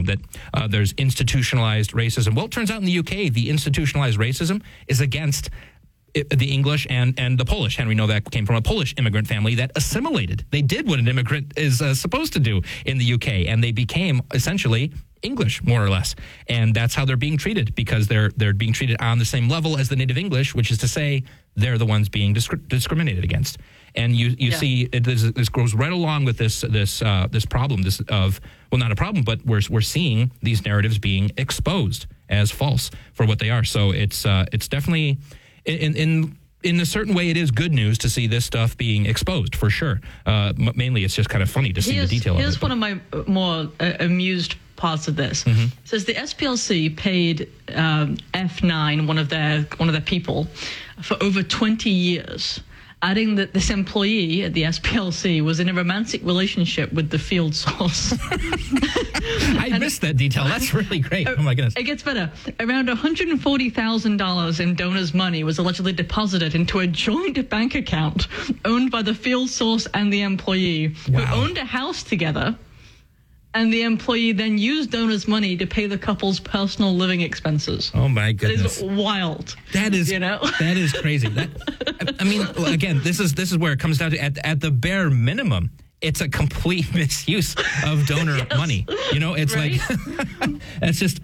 that there's institutionalized racism. Well, it turns out in the UK, the institutionalized racism is against the English and the Polish. Henry Novak came from a Polish immigrant family that assimilated. They did what an immigrant is supposed to do in the UK, and they became essentially English, more or less. And that's how they're being treated, because they're being treated on the same level as the native English, which is to say they're the ones being discriminated against. And you see this goes right along with this problem not a problem, but we're seeing these narratives being exposed as false for what they are. So it's definitely in a certain way, it is good news to see this stuff being exposed, for sure. Mainly, it's just kind of funny to see the detail of it. Here's one of my more amused parts of this. It says the SPLC paid F9, one of their people, for over 20 years, adding that this employee at the SPLC was in a romantic relationship with the field source. I missed that detail. That's really great. Oh, my goodness. It gets better. Around $140,000 in donors' money was allegedly deposited into a joint bank account owned by the field source and the employee, who owned a house together. And the employee then used donors' money to pay the couple's personal living expenses. Oh, my goodness. That is wild. That is, that is crazy. I mean, again, this is where it comes down to, at the bare minimum, it's a complete misuse of donor money. It's right? Like, it's just,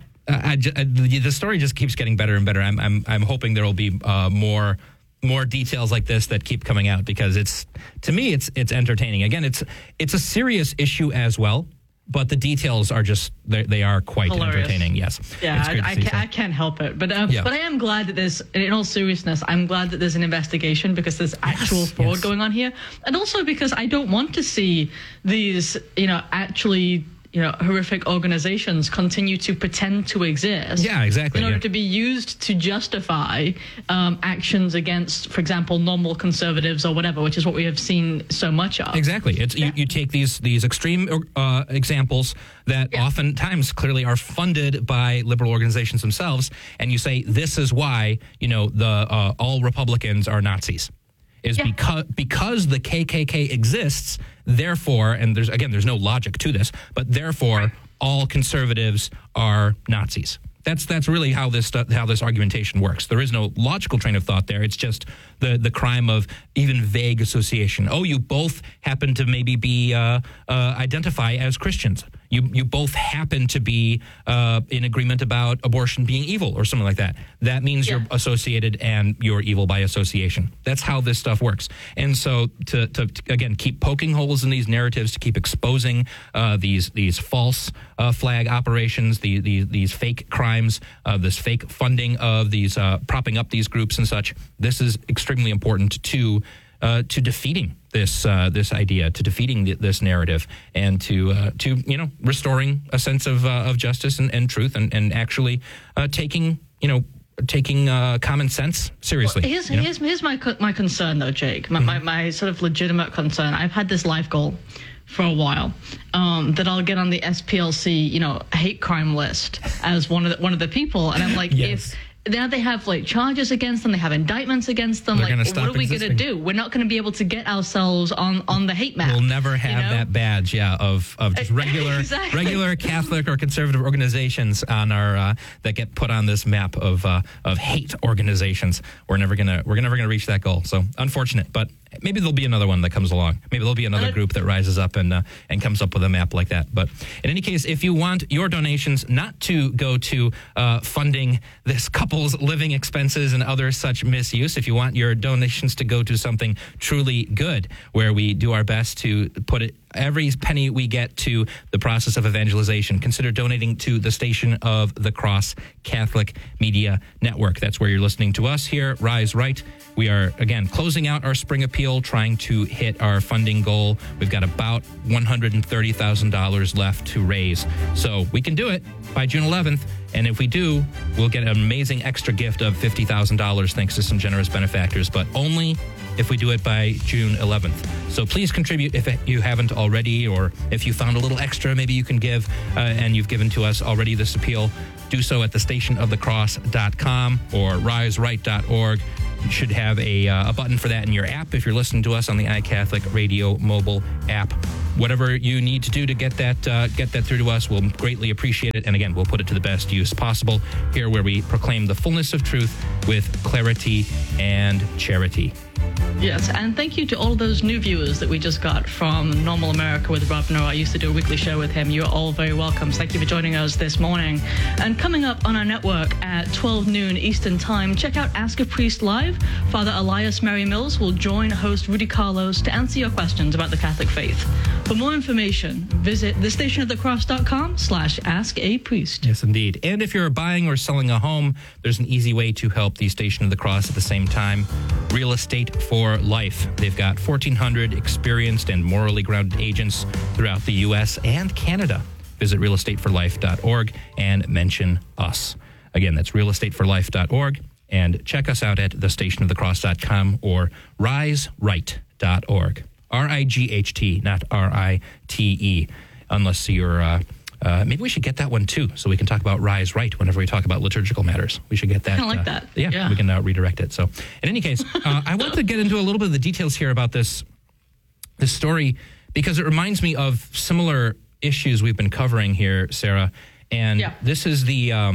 the story just keeps getting better and better. I'm hoping there will be more details like this that keep coming out, because to me, it's entertaining. Again, it's a serious issue as well. But the details are they are quite hilarious. Entertaining, yes. Yeah, I can't help it. But I am glad that there's, in all seriousness, I'm glad that there's an investigation, because there's actual fraud going on here. And also because I don't want to see these, actually, horrific organizations continue to pretend to exist. Yeah, exactly. In order to be used to justify actions against, for example, normal conservatives or whatever, which is what we have seen so much of. Exactly. You take these extreme examples that oftentimes clearly are funded by liberal organizations themselves, and you say this is why all Republicans are Nazis. Because the KKK exists, therefore, and there's no logic to this, but therefore all conservatives are Nazis. That's really how this argumentation works. There is no logical train of thought there. It's just the crime of even vague association. Oh, you both happen to maybe be identify as Christians. You both happen to be in agreement about abortion being evil or something like that. That means you're associated and you're evil by association. That's how this stuff works. And so to again keep poking holes in these narratives, to keep exposing these false flag operations, these fake crimes, this fake funding of these propping up these groups and such. This is extremely important to defeating this idea, to defeating this narrative, and to restoring a sense of justice and truth, and actually taking common sense seriously. Well, here's my concern though, Jake. My sort of legitimate concern. I've had this life goal for a while that I'll get on the SPLC hate crime list as one of the people, and I'm like, if now they have charges against them, they have indictments against them. What are we going to do? We're not going to be able to get ourselves on the hate map. We'll never have that badge, of just regular Catholic or conservative organizations on our that get put on this map of hate organizations. We're never gonna reach that goal. So unfortunate, but maybe there'll be another one that comes along. Maybe there'll be another group that rises up and comes up with a map like that. But in any case, if you want your donations not to go to funding this couple's living expenses and other such misuse, if you want your donations to go to something truly good, where we do our best to put every penny we get to the process of evangelization, consider donating to the Station of the Cross Catholic Media Network. That's where you're listening to us here, Rise Right. We are, again, closing out our spring appeal, trying to hit our funding goal. We've got about $130,000 left to raise. So we can do it by June 11th. And if we do, we'll get an amazing extra gift of $50,000 thanks to some generous benefactors, but only if we do it by June 11th. So please contribute if you haven't already, or if you found a little extra, maybe you can give, and you've given to us already this appeal. Do so at thestationofthecross.com or riseright.org. You should have a button for that in your app if you're listening to us on the iCatholic Radio mobile app. Whatever you need to do to get that through to us, we'll greatly appreciate it. And again, we'll put it to the best use possible here, where we proclaim the fullness of truth with clarity and charity. Yes, and thank you to all those new viewers that we just got from Normal America with Rob Noah. I used to do a weekly show with him. You're all very welcome. Thank you for joining us this morning. And coming up on our network at 12 noon Eastern Time, check out Ask a Priest Live. Father Elias Mary Mills will join host Rudy Carlos to answer your questions about the Catholic faith. For more information, visit thestationofthecross.com/askapriest. Yes, indeed. And if you're buying or selling a home, there's an easy way to help the Station of the Cross at the same time. Real Estate for Life. They've got 1,400 experienced and morally grounded agents throughout the U.S. and Canada. Visit realestateforlife.org and mention us. Again, that's realestateforlife.org, and check us out at thestationofthecross.com or riseright.org. RIGHT, not RITE, unless you're... maybe we should get that one, too, so we can talk about Rise Right whenever we talk about liturgical matters. We should get that. I like that. Yeah, we can redirect it. So, in any case, I want to get into a little bit of the details here about this story, because it reminds me of similar issues we've been covering here, Sarah. And this is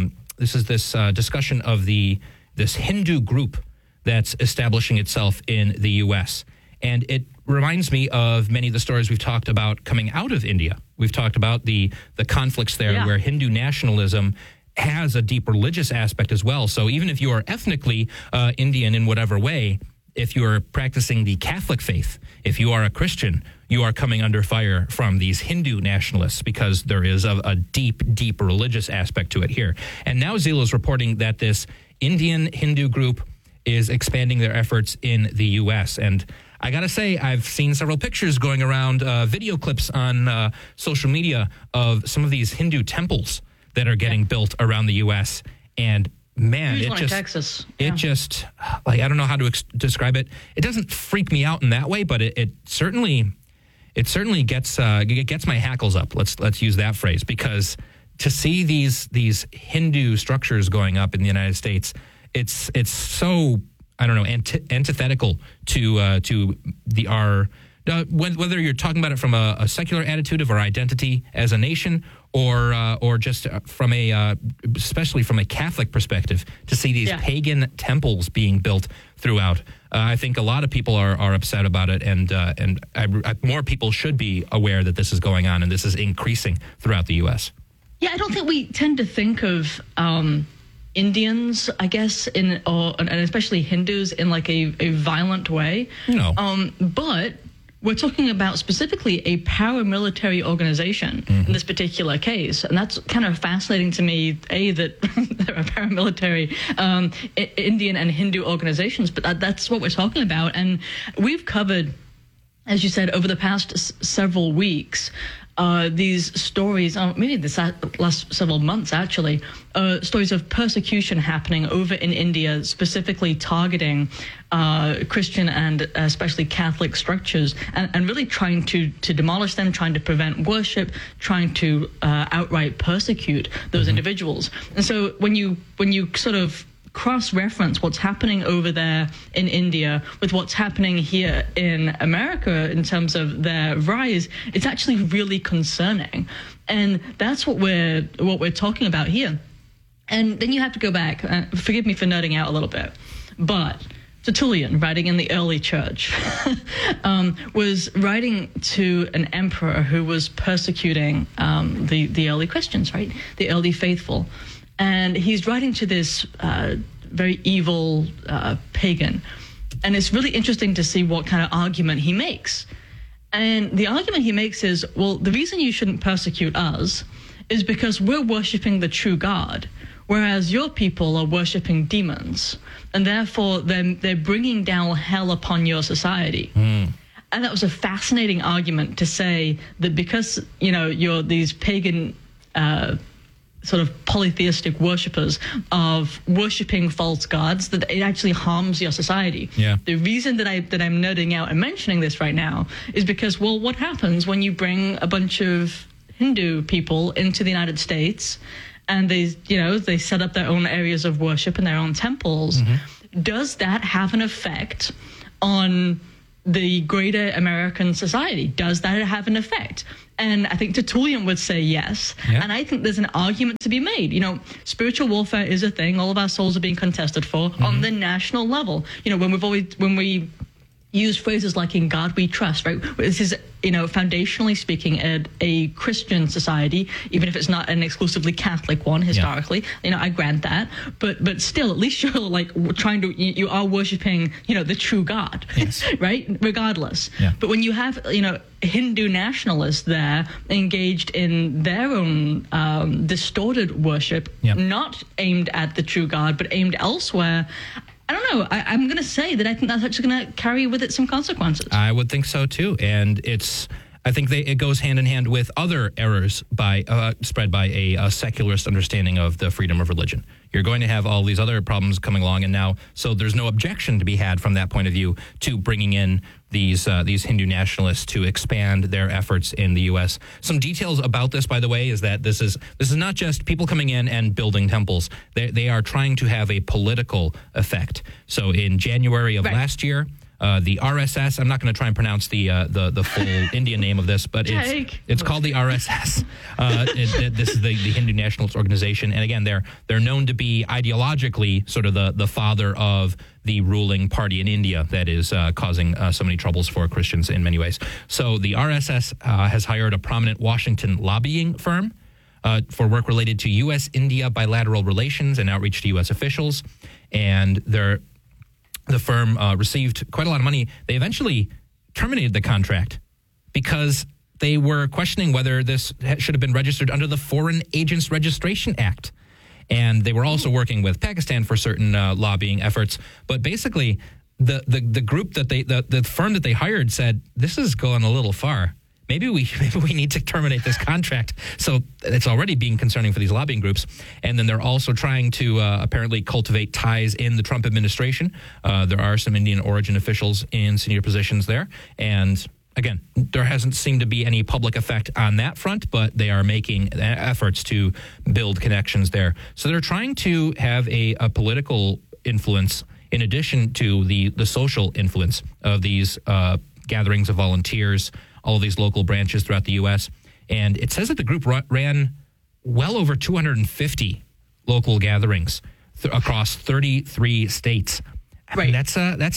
this discussion of this Hindu group that's establishing itself in the U.S., and it reminds me of many of the stories we've talked about coming out of India. We've talked about the conflicts there where Hindu nationalism has a deep religious aspect as well. So even if you are ethnically Indian in whatever way, if you are practicing the Catholic faith, if you are a Christian, you are coming under fire from these Hindu nationalists, because there is a deep, deep religious aspect to it here. And now Zeal is reporting that this Indian Hindu group is expanding their efforts in the U.S., and I got to say, I've seen several pictures going around, video clips on social media of some of these Hindu temples that are getting built around the U.S. And man, it just, like, I don't know how to describe it. It doesn't freak me out in that way, but it certainly gets my hackles up. Let's use that phrase, because to see these Hindu structures going up in the United States, it's so, I don't know, antithetical to our whether you're talking about it from a secular attitude of our identity as a nation, or just from especially from a Catholic perspective, to see these pagan temples being built throughout. I think a lot of people are upset about it, and more people should be aware that this is going on and this is increasing throughout the U.S. Yeah, I don't think we tend to think of Indians, I guess, and especially Hindus in like a violent way. No. But we're talking about specifically a paramilitary organization in this particular case. And that's kind of fascinating to me, that there are paramilitary Indian and Hindu organizations, but that's what we're talking about. And we've covered, as you said, over the past several weeks, these stories, maybe this last several months actually, stories of persecution happening over in India, specifically targeting Christian and especially Catholic structures, and really trying to demolish them, trying to prevent worship, trying to outright persecute those individuals. And so when you sort of cross-reference what's happening over there in India with what's happening here in America in terms of their rise, it's actually really concerning. And that's what we're talking about here. And then you have to go back, forgive me for nerding out a little bit, but Tertullian, writing in the early church, was writing to an emperor who was persecuting the early Christians, right? The early faithful. And he's writing to this very evil pagan. And it's really interesting to see what kind of argument he makes. And the argument he makes is, well, the reason you shouldn't persecute us is because we're worshiping the true God, whereas your people are worshiping demons. And therefore, they're bringing down hell upon your society. And that was a fascinating argument, to say that because, you're these pagan sort of polytheistic worshippers of worshipping false gods, that it actually harms your society. Yeah. The reason that I'm nerding out and mentioning this right now is because, well, what happens when you bring a bunch of Hindu people into the United States and they set up their own areas of worship and their own temples? does that have an effect on the greater American society? Does that have an effect? And I think Tertullian would say yes. Yeah. And I think there's an argument to be made. You know, spiritual warfare is a thing. All of our souls are being contested for on the national level. You know, when we use phrases like "in God we trust," right? This is, you know, foundationally speaking, a Christian society, even if it's not an exclusively Catholic one historically. Yeah. You know, I grant that, but still, at least you're like you are worshiping, you know, the true God, yes. right? Regardless. Yeah. But when you have, you know, Hindu nationalists there engaged in their own distorted worship, not aimed at the true God, but aimed elsewhere, I don't know. I'm going to say that I think that's actually going to carry with it some consequences. I would think so, too. And I think it goes hand in hand with other errors spread by a secularist understanding of the freedom of religion. You're going to have all these other problems coming along, and now, so there's no objection to be had from that point of view to bringing in these Hindu nationalists to expand their efforts in the U.S. Some details about this, by the way, is that this is not just people coming in and building temples. They are trying to have a political effect. So in January of last year, the RSS, I'm not going to try and pronounce the full Indian name of this, but it's called the RSS. This is the Hindu Nationalist Organization. And again, they're known to be ideologically sort of the father of the ruling party in India that is causing so many troubles for Christians in many ways. So the RSS has hired a prominent Washington lobbying firm for work related to U.S.-India bilateral relations and outreach to U.S. officials. And the firm received quite a lot of money. They eventually terminated the contract because they were questioning whether this should have been registered under the Foreign Agents Registration Act. And they were also working with Pakistan for certain lobbying efforts. But basically, the group that the firm that they hired said, this is going a little far. Maybe we need to terminate this contract. So it's already being concerning for these lobbying groups. And then they're also trying to apparently cultivate ties in the Trump administration. There are some Indian origin officials in senior positions there. And again, there hasn't seemed to be any public effect on that front, but they are making efforts to build connections there. So they're trying to have a political influence in addition to the social influence of these gatherings of volunteers, all of these local branches throughout the U.S. And it says that the group ran well over 250 local gatherings across 33 states. I mean, that's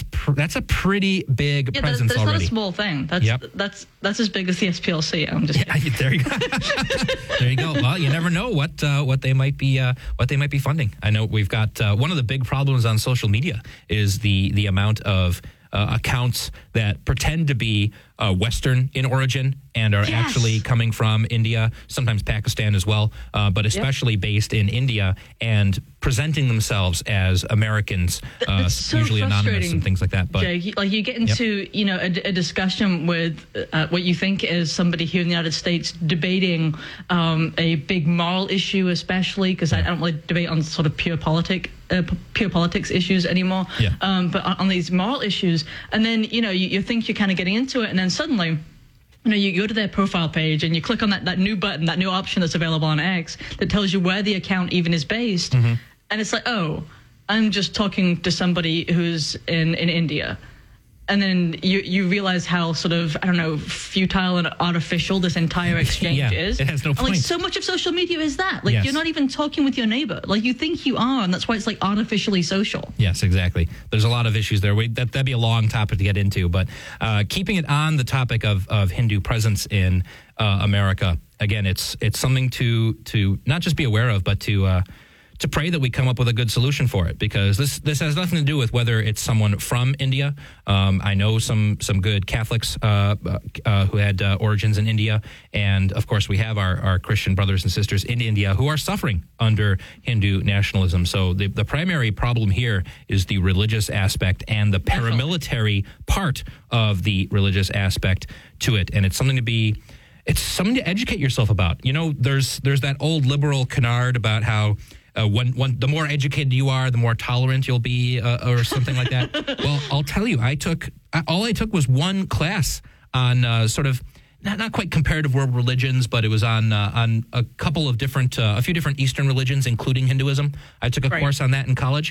a pretty big presence already. That's not a small thing. That's as big as the SPLC. I'm just kidding. There you go. There you go. Well, you never know what they might be funding. I know we've got one of the big problems on social media is the amount of accounts that pretend to be Western in origin and are actually coming from India, sometimes Pakistan as well, but especially based in India and presenting themselves as Americans, so usually anonymous and things like that. But Jay, like you get into a discussion with what you think is somebody here in the United States debating a big moral issue, especially because I don't really debate on sort of pure politics issues anymore. But on these moral issues, and then you think you're kind of getting into it, and then suddenly, you go to their profile page and you click on that new button, that new option that's available on X that tells you where the account even is based. Mm-hmm. And it's like, oh, I'm just talking to somebody who's in India. And then you realize how sort of, I don't know, futile and artificial this entire exchange is. It has no point. And like so much of social media is that. Like you're not even talking with your neighbor. Like you think you are, and that's why it's like artificially social. Yes, exactly. There's a lot of issues there. That'd be a long topic to get into. But keeping it on the topic of Hindu presence in America, again, it's something to not just be aware of, but to pray that we come up with a good solution for it, because this has nothing to do with whether it's someone from India. I know some good Catholics who had origins in India, and of course we have our Christian brothers and sisters in India who are suffering under Hindu nationalism. So the primary problem here is the religious aspect and the paramilitary part of the religious aspect to it, and it's something to educate yourself about. There's that old liberal canard about how when the more educated you are, the more tolerant you'll be, or something like that. Well, I'll tell you, all I took was one class on sort of not quite comparative world religions, but it was on a couple of different, a few different Eastern religions, including Hinduism. I took a course on that in college.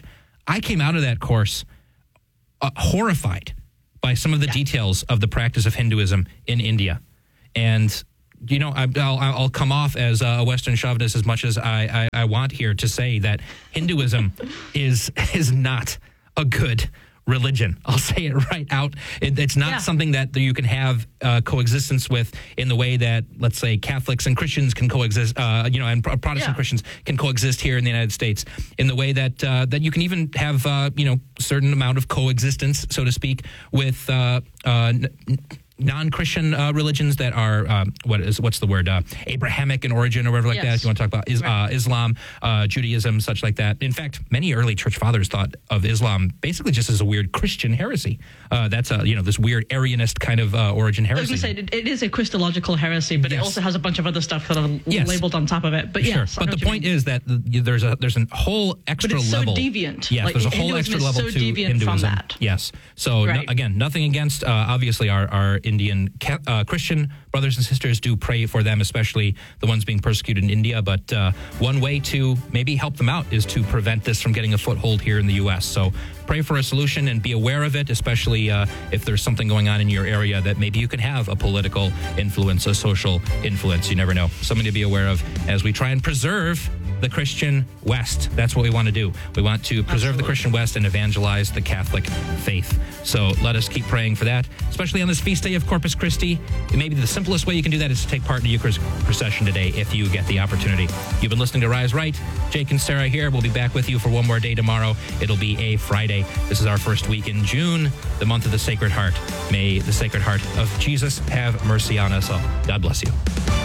I came out of that course horrified by some of the details of the practice of Hinduism in India. And, I'll come off as a Western chauvinist as much as I want here to say that Hinduism is not a good religion. I'll say it right out. It's not something that you can have coexistence with in the way that, let's say, Catholics and Christians can coexist, and Protestant Christians can coexist here in the United States, in the way that that you can even have, certain amount of coexistence, so to speak, with non-Christian religions that are what's the word, Abrahamic in origin or whatever like that. If you want to talk about Islam, Judaism, such like that. In fact, many early church fathers thought of Islam basically just as a weird Christian heresy. That's this weird Arianist kind of origin heresy. I was going to say it is a Christological heresy, but it also has a bunch of other stuff that are labeled on top of it. But but the point is that there's a whole extra level. So deviant. Yes, there's a whole extra level to Hinduism. From that. Yes. So again, nothing against obviously our Indian Christian brothers and sisters. Do pray for them, especially the ones being persecuted in India. But one way to maybe help them out is to prevent this from getting a foothold here in the U.S. So pray for a solution and be aware of it, especially if there's something going on in your area that maybe you can have a political influence, a social influence. You never know. Something to be aware of as we try and preserve the Christian West. That's what we want to do. We want to preserve the Christian West and evangelize the Catholic faith. So let us keep praying for that, especially on this feast day of Corpus Christi. Maybe the simplest way you can do that is to take part in the Eucharist procession today if you get the opportunity. You've been listening to Rise Right. Jake and Sarah here. We'll be back with you for one more day tomorrow. It'll be a Friday. This is our first week in June, the month of the Sacred Heart. May the Sacred Heart of Jesus have mercy on us all. God bless you.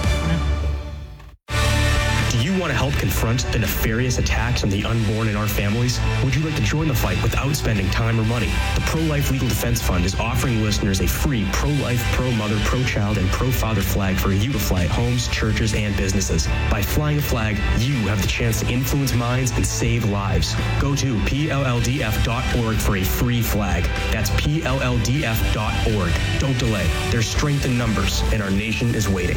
Do you want to help confront the nefarious attacks on the unborn in our families? Would you like to join the fight without spending time or money? The Pro-Life Legal Defense Fund is offering listeners a free pro-life, pro-mother, pro-child, and pro-father flag for you to fly at homes, churches, and businesses. By flying a flag, you have the chance to influence minds and save lives. Go to PLLDF.org for a free flag. That's PLLDF.org. Don't delay. There's strength in numbers, and our nation is waiting.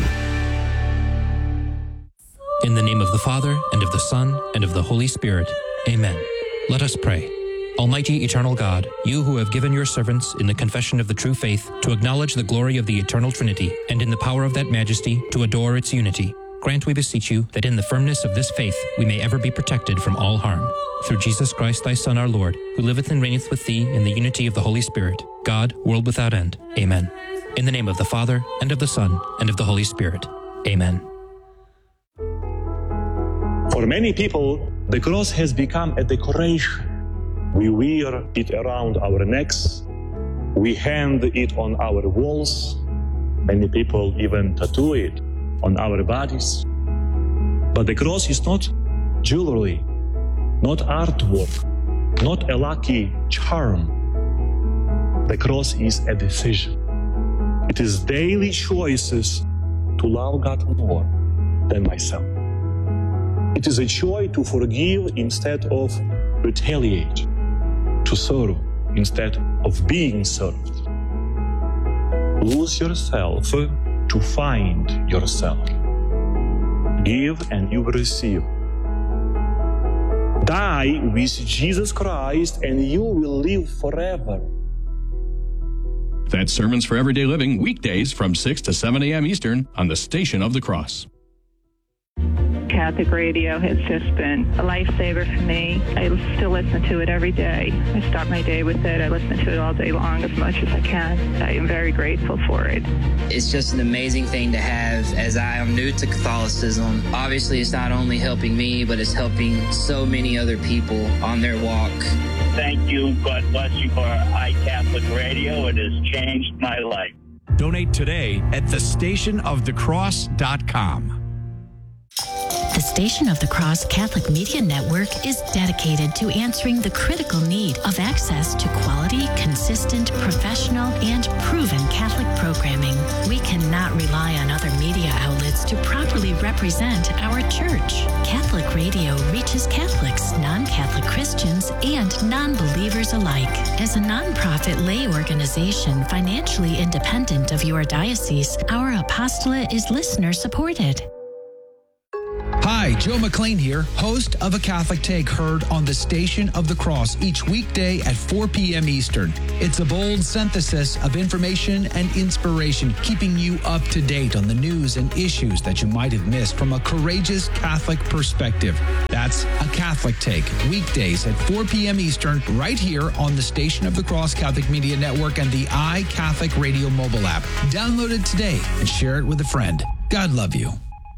In the name of the Father, and of the Son, and of the Holy Spirit. Amen. Let us pray. Almighty eternal God, you who have given your servants in the confession of the true faith to acknowledge the glory of the eternal Trinity, and in the power of that majesty to adore its unity, grant, we beseech you, that in the firmness of this faith we may ever be protected from all harm. Through Jesus Christ, thy Son, our Lord, who liveth and reigneth with thee in the unity of the Holy Spirit, God, world without end. Amen. In the name of the Father, and of the Son, and of the Holy Spirit. Amen. For many people, the cross has become a decoration. We wear it around our necks. We hang it on our walls. Many people even tattoo it on our bodies. But the cross is not jewelry, not artwork, not a lucky charm. The cross is a decision. It is daily choices to love God more than myself. It is a choice to forgive instead of retaliate, to serve instead of being served. Lose yourself to find yourself. Give and you will receive. Die with Jesus Christ and you will live forever. That's Sermons for Everyday Living, weekdays from 6 to 7 a.m. Eastern on the Station of the Cross. Catholic radio has just been a lifesaver for me. I still listen to it every day. I start my day with it. I listen to it all day long as much as I can. I am very grateful for it. It's just an amazing thing to have, as I am new to Catholicism. Obviously, it's not only helping me, but it's helping so many other people on their walk. Thank you. God bless you for iCatholic Radio. It has changed my life. Donate today at thestationofthecross.com. The Station of the Cross Catholic Media Network is dedicated to answering the critical need of access to quality, consistent, professional, and proven Catholic programming. We cannot rely on other media outlets to properly represent our church. Catholic radio reaches Catholics, non-Catholic Christians, and non-believers alike. As a nonprofit lay organization financially independent of your diocese, our apostolate is listener-supported. Hi, Joe McLean here, host of A Catholic Take, heard on the Station of the Cross each weekday at 4 p.m. Eastern. It's a bold synthesis of information and inspiration, keeping you up to date on the news and issues that you might have missed from a courageous Catholic perspective. That's A Catholic Take, weekdays at 4 p.m. Eastern, right here on the Station of the Cross Catholic Media Network and the iCatholic Radio mobile app. Download it today and share it with a friend. God love you.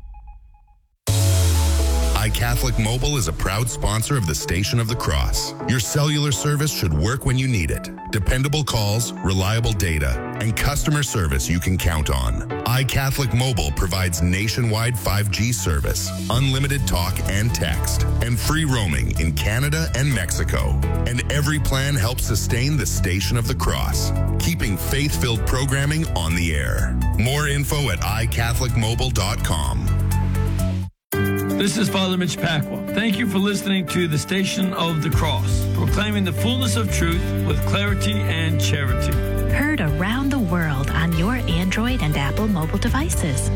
iCatholic Mobile is a proud sponsor of the Station of the Cross. Your cellular service should work when you need it. Dependable calls, reliable data, and customer service you can count on. iCatholic Mobile provides nationwide 5G service, unlimited talk and text, and free roaming in Canada and Mexico. And every plan helps sustain the Station of the Cross, keeping faith-filled programming on the air. More info at iCatholicMobile.com. This is Father Mitch Pacwa. Thank you for listening to the Station of the Cross, proclaiming the fullness of truth with clarity and charity. Heard around the world on your Android and Apple mobile devices.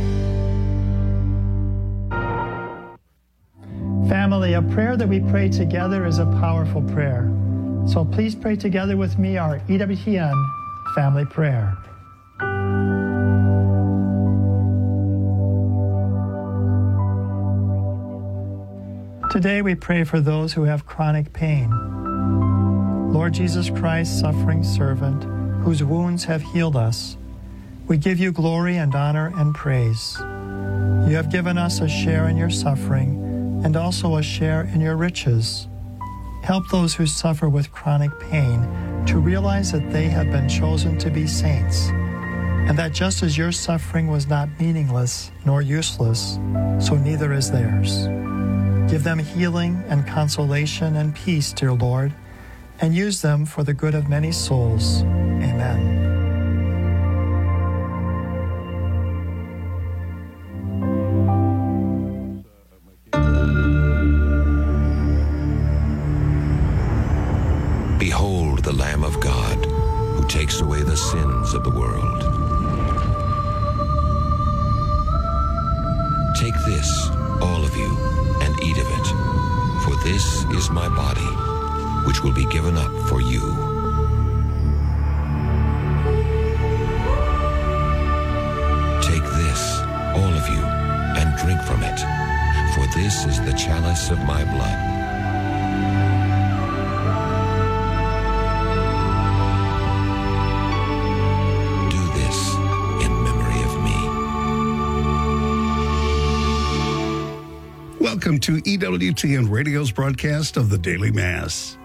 Family, a prayer that we pray together is a powerful prayer. So please pray together with me our EWTN family prayer. Today we pray for those who have chronic pain. Lord Jesus Christ, suffering servant, whose wounds have healed us, we give you glory and honor and praise. You have given us a share in your suffering and also a share in your riches. Help those who suffer with chronic pain to realize that they have been chosen to be saints, and that just as your suffering was not meaningless nor useless, so neither is theirs. Give them healing and consolation and peace, dear Lord, and use them for the good of many souls. Amen. Behold the Lamb of God, who takes away the sins of the world. Take this, all of you, and eat of it, for this is my body, which will be given up for you. Take this, all of you, and drink from it, for this is the chalice of my blood. Do this in memory of me. Welcome to EWTN Radio's broadcast of the Daily Mass.